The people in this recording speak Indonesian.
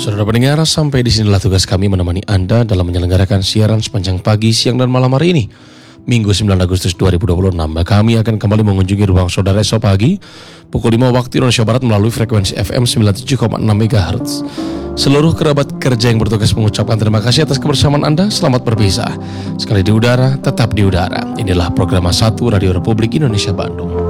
Saudara pendengar, sampai di sinilah tugas kami menemani Anda dalam menyelenggarakan siaran sepanjang pagi, siang, dan malam hari ini. Minggu 9 Agustus 2026, kami akan kembali mengunjungi ruang saudara esok pagi, pukul 5 waktu Indonesia Barat melalui frekuensi FM 97,6 MHz. Seluruh kerabat kerja yang bertugas mengucapkan terima kasih atas kebersamaan Anda. Selamat berpisah. Sekali di udara, tetap di udara. Inilah program 1 Radio Republik Indonesia Bandung.